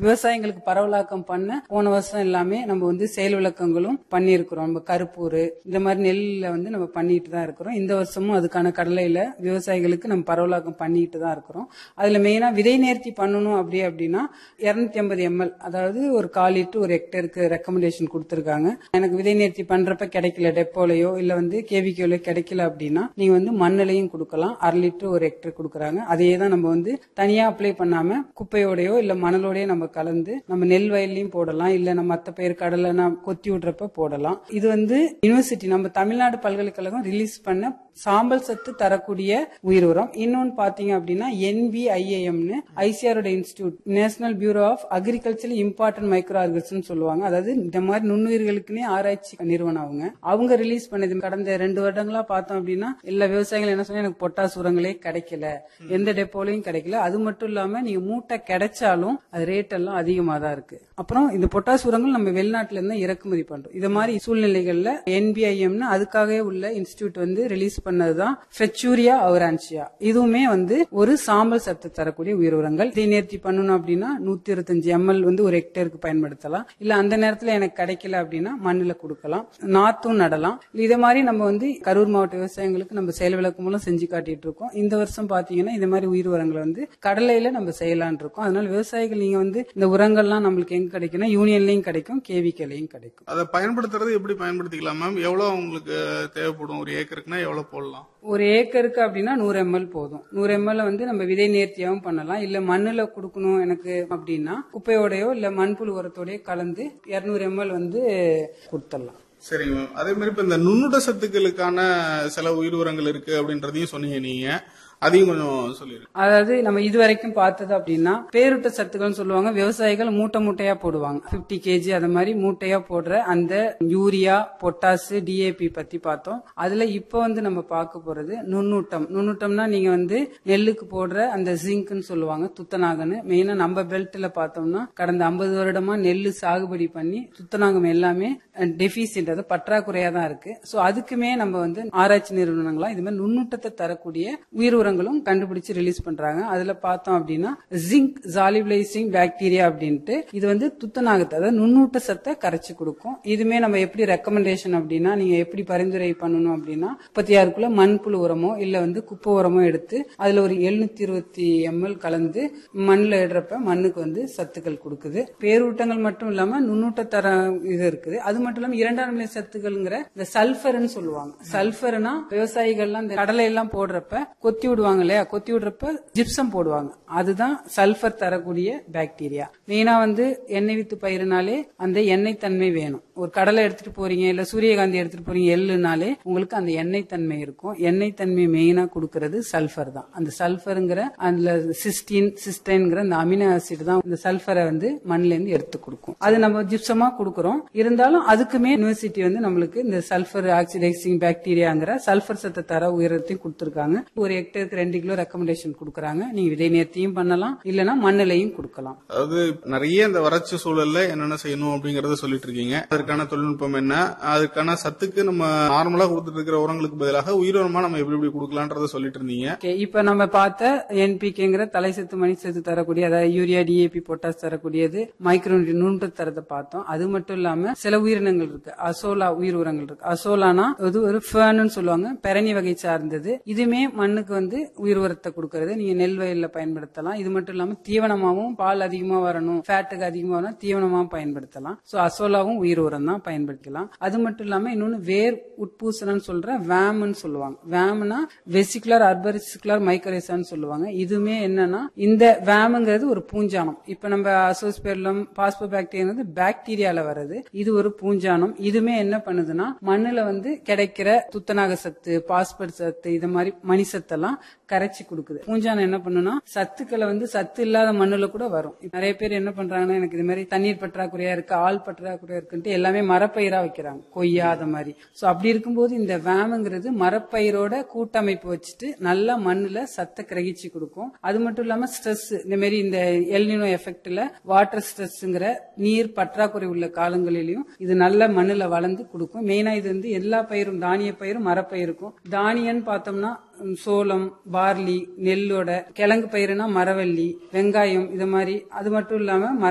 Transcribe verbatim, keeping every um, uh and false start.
விவசாயிகளுக்கு பரவலாக்கம் பண்ண போன வருஷம் எல்லாமே நம்ம வந்து செயல் விளக்கங்களும் பண்ணியிருக்கிறோம். நம்ம கருப்பூர் இந்த மாதிரி நெல்ல வந்து நம்ம பண்ணிட்டு தான் இருக்கிறோம். இந்த வருஷமும் அதுக்கான கடலையில விவசாயிகளுக்கு நம்ம பரவலாக்கம் பண்ணிட்டு தான் இருக்கிறோம். அதுல மெயினா விதை நேர்த்தி பண்ணணும் அப்படி அப்படின்னா இருநூத்தி ஐம்பது எம்எல் அதாவது ஒரு கால் லிட்டர் ஒரு ஹெக்டருக்கு ரெக்கமெண்டேஷன் கொடுத்திருக்காங்க. எனக்கு விதை நேர்த்தி பண்றப்ப கிடைக்கல டெப்போலையோ இல்ல வந்து கேவிக்கோலயோ கிடைக்கல அப்படின்னா நீங்க வந்து மண்ணிலையும் கொடுக்கலாம். அரை லிட்டர் ஒரு ஹெக்டர் கொடுக்கறாங்க. அதையே தான் நம்ம வந்து தனியா அப்ளை பண்ணாம குப்பையோடயோ இல்ல மணலோடயோ நம்ம கலந்து நம்ம நெல் வயல்லையும் போடலாம். இல்ல நம்ம மத்த பயிர் கடலை கொத்தி விடுறப்ப போடலாம். இது வந்து யூனிவர்சிட்டி நம்ம தமிழ்நாடு பல்கலைக்கழகம் ரிலீஸ் பண்ண சாம்பல் சத்து தரக்கூடிய உயிர் உரம். இன்னொன்னு பாத்தீங்க அப்படின்னா என்பிஐஏஎம்னு ஐசிஆரோட institute national bureau of agriculture important micro organisms சொல்லுவாங்க. அதாவது இந்த மாதிரி நுண்ணுயிர்களுக்குன்னே ஆராய்ச்சி நிறுவனம் அவங்க அவங்க ரிலீஸ் பண்ணது கடந்த ரெண்டு வருடங்களா பார்த்தோம் அப்படின்னா எல்லா விவசாயிகள் என்ன சொன்னா எனக்கு பொட்டாஸ் உரங்களே கிடைக்கல, எந்த டெப்போலையும் கிடைக்கல. அது மட்டும் இல்லாம நீங்க மூட்டை கிடைச்சாலும் அது ரேட் எல்லாம் அதிகமா தான் இருக்கு. அப்புறம் இந்த பொட்டாஸ் உரங்கள் நம்ம வெளிநாட்டுல இருந்து இறக்குமதி பண்றோம். இது மாதிரி சூழ்நிலைகள்ல என்பிஐஎம்னு அதுக்காகவே உள்ள இன்ஸ்டிடியூட் வந்து ரிலீஸ் பண்ணதுதான் ஃபெச்சூரியா அவுரான்சியா. இதுவுமே வந்து ஒரு சாம்பல் சத்து தரக்கூடிய உயிர் உரங்கள். இதை நேர்த்தி பண்ணணும் அப்படின்னா நூத்தி இருபத்தஞ்சு எம்எல் வந்து ஒரு ஹெக்டேருக்கு பயன்படுத்தலாம். இல்ல அந்த நேரத்துல எனக்கு கிடைக்கல அப்படின்னா மண்ணுல கொடுக்கலாம், நாத்தும் நடலாம். இதை மாதிரி நம்ம வந்து கரூர் மாவட்ட விவசாயிகளுக்கு நம்ம செயல் விளக்கு மூலம் செஞ்சு காட்டிட்டு இருக்கோம். இந்த வருஷம் பாத்தீங்கன்னா இந்த மாதிரி உயிர் உரங்களை வந்து கடலையில நம்ம செய்யலான் இருக்கோம். அதனால விவசாயிகள் நீங்க வந்து இந்த உரங்கள்லாம் நம்மளுக்கு எங்க கிடைக்கும்னா யூனியன்லயும் கிடைக்கும், கேவிக்கலையும் கிடைக்கும். அதை பயன்படுத்துறது எப்படி பயன்படுத்திக்கலாம் மேம்? எவ்வளவு உங்களுக்கு தேவைப்படும்? ஒரு ஏக்கருக்குன்னா எவ்வளவு போடலாம்? ஒரு ஏக்கருக்கு அப்படின்னா நூறு எம்எல் போதும். நூறு எம்எல் வந்து நம்ம விதை நேர்த்தியாவும் பண்ணலாம். இல்ல மண்ணுல கொடுக்கணும் எனக்கு அப்படின்னா குப்பையோடயோ இல்ல மண்புழு உரத்தோடய கலந்து இருநூறு எம்எல் வந்து கொடுத்துடலாம். சரிங்க மேம். அதே மாதிரி இப்ப இந்த நுண்ணுட சத்துக்களுக்கான சில உயிர் உரங்கள் இருக்கு அப்படின்றதையும் சொன்னீங்க நீங்க. அதையும் கொஞ்சம் சொல்லிடுங்க. அதாவது நம்ம இது வரைக்கும் பார்த்தது அப்படின்னா பேரூட்ட சத்துக்கள் சொல்லுவாங்க. விவசாயிகள் மூட்டை மூட்டையா போடுவாங்க. பிப்டி கேஜி அது மாதிரி மூட்டையா போடுற அந்த யூரியா, பொட்டாஸ், டிஏபி பத்தி பார்த்தோம். அதுல இப்ப வந்து நம்ம பார்க்க போறது நுண்ணூட்டம். நுண்ணூட்டம்னா நீங்க வந்து நெல்லுக்கு போடுற அந்த ஜிங்க்னு சொல்லுவாங்க, துத்தநாகன்னு. மெயினா நம்ம பெல்ட்ல பார்த்தோம்னா கடந்த ஐம்பது வருடமா நெல்லு சாகுபடி பண்ணி துத்தநாகம் எல்லாமே டெபிசியன்ட், அது பற்றாக்குறையா தான் இருக்கு. சோ அதுக்குமே நம்ம வந்து ஆராய்ச்சி நிறுவனங்களா இது மாதிரி நுண்ணூட்டத்தை தரக்கூடிய உயிர் உரங்களும் கண்டுபிடிச்சு ரிலீஸ் பண்றாங்க. அதுல பார்த்தோம் அப்படின்னா ஜிங்க் சாலிபிளைசிங் பாக்டீரியா அப்படின்ட்டு இது வந்து துத்தநாகத்தை அதாவது நுண்ணூட்ட சத்தை கரைச்சு கொடுக்கும். இதுமே நம்ம எப்படி ரெக்கமெண்டேஷன் அப்படின்னா நீங்க எப்படி பரிந்துரை பண்ணணும் அப்படின்னா முப்பத்தி ஆறுக்குள்ள மண்புழு உரமோ இல்ல வந்து குப்பை உரமோ எடுத்து அதுல ஒரு எழுநூத்தி இருபத்தி எம்எல் கலந்து மண்ணுல இடுறப்ப மண்ணுக்கு வந்து சத்துக்கள் கொடுக்குது. பேரூட்டங்கள் மட்டும் இல்லாம நுண்ணூட்ட தர இது இருக்குது. அது மட்டும் இல்லாம இரண்டாம் நிலை சத்துக்கள்ங்கிற இந்த சல்பர்னு சொல்லுவாங்க. சல்பர்னா விவசாயிகள்லாம் இந்த கடலை எல்லாம் போடுறப்ப கொத்தி விடுவாங்க இல்லையா, கொத்தி விடுறப்ப ஜிப்சம் போடுவாங்க. அதுதான் சல்பர் தரக்கூடிய பாக்டீரியா. மெயினா வந்து எண்ணெய் வித்து பயிர்னாலே அந்த எண்ணெய் தன்மை வேணும். ஒரு கடலை எடுத்துட்டு போறீங்க இல்ல சூரியகாந்தி எடுத்துட்டு போறீங்க எள்ளுனாலே உங்களுக்கு அந்த எண்ணெய் தன்மை இருக்கும். எண்ணெய் தன்மை மெயினா கொடுக்கறது சல்பர் தான். அந்த சல்பருங்கிற அந்த சிஸ்டின் சிஸ்டைன்ங்கிற அந்த அமினோ ஆசிட் தான் இந்த சல்பரை வந்து மண்ணுல இருந்து எடுத்து கொடுக்கும். அது நம்ம ஜிப்சமா கொடுக்கறோம். இருந்தாலும் அதுக்குமே யூனிவர்சிட்டி வந்து நம்மளுக்கு இந்த சல்பர் ஆக்சிடைசிங் பாக்டீரியாங்கிற சல்பர் சத்தை தர உயரத்தையும் கொடுத்திருக்காங்க. ஒரு ஹெக்டருக்கு ரெண்டு கிலோ ரெக்கமெண்டேஷன் கொடுக்கறாங்க. நீங்க விதை நேர்த்தியும் பண்ணலாம், இல்லனா மண்ணிலையும் கொடுக்கலாம். அதாவது நிறைய இந்த வறட்சி சூழல்ல என்னென்ன செய்யணும் அப்படிங்கறத சொல்லிட்டு இருக்கீங்க. அதற்கான தொழில்நுட்பம் என்ன, அதுக்கான சத்துக்கு நம்ம நார்மலா கொடுத்துட்டு இருக்கிற உரங்களுக்கு பதிலாக உயிரினமா நம்ம எப்படி எப்படி கொடுக்கலாம்ன்றத சொல்லிட்டு இருந்தீங்க. இப்ப நம்ம பார்த்த என்பிகேங்கிற தலை சத்து மணி சத்து தரக்கூடிய அதாவது யூரியா, டிஏபி, பொட்டாஸ் தரக்கூடியது, மைக்ரோ நுண்ணுட்ட தரத்தை பார்த்தோம். அது மட்டும் இல்லாம சில உயிரினங்கள் இருக்கு. அசோலா உயிர் உரங்கள் இருக்கு. அசோலானா அது ஒரு ஃபேர்னு சொல்லுவாங்க, பெரணி வகை சார்ந்தது. இதுமே மண்ணுக்கு வந்து உயிர் உரத்தை கொடுக்கறது. நீங்க நெல் வயல்ல பயன்படுத்தலாம். இது மட்டும் இல்லாம தீவனமாவும் பால் அதிகமா வரணும், ஃபேட்டுக்கு அதிகமா வரணும், தீவனமாவும் பயன்படுத்தலாம். சோ அசோலாவும் உயிர் உரம் தான் பயன்படுத்தலாம். அது மட்டும் இல்லாம இன்னொன்னு வேர் உட்பூசணம் சொல்ற வேம்னு சொல்லுவாங்க. வேம்னா வெசிகுலர் அர்பரிசிகுலர் மைக்ரோரைசான்னு சொல்லுவாங்க. இதுமே என்னன்னா இந்த வேம்ங்கிறது ஒரு பூஞ்சானம். இப்ப நம்ம அசோஸ்பெர்லம் பாஸ்போபாக்டீரியா பாக்டீரியால வருது. இது ஒரு பூஞ்சானம். இதுமே என்ன பண்ணுதுன்னா மண்ணுல வந்து கிடைக்கிற துத்தநாக சத்து, பாஸ்பேட் சத்து, இது மாதிரி மணி சத்தெல்லாம் கரைச்சி கொடுக்குது. பூஞ்சானம் என்ன பண்ணுனா சத்துக்களை வந்து சத்து இல்லாத மண்ணுல கூட வரும். நிறைய பேர் என்ன பண்றாங்கன்னா எனக்கு இது மாதிரி தண்ணீர் பற்றாக்குறையா இருக்கு, ஆள் பற்றாக்குறையா இருக்குன்ட்டு எல்லாமே மரப்பயிரா வைக்கிறாங்க, கொய்யா அது மாதிரி. சோ அப்படி இருக்கும்போது இந்த வேம்ங்கிறது மரப்பயிரோட கூட்டமைப்பு வச்சுட்டு நல்லா மண்ணுல சத்தை கிரகிச்சு கொடுக்கும். அது மட்டும் இல்லாம ஸ்ட்ரெஸ் இந்த மாதிரி இந்த எல்னினோ எஃபெக்ட்ல வாட்டர் ஸ்ட்ரெஸ்ங்கிற நீர் பற்றாக்குறை உள்ள காலங்களிலும் இது நல்ல மண்ணுல வளர்ந்து கொடுக்கும். மெயினா இது வந்து எல்லா பயிரும் தானிய பயிரும் மரப்பயிருக்கும். தானியன்னு பார்த்தோம்னா சோளம், பார்லி, நெல்லோட கிழங்கு பயிருனா மரவள்ளி, வெங்காயம் இது மாதிரி. அது மட்டும் இல்லாம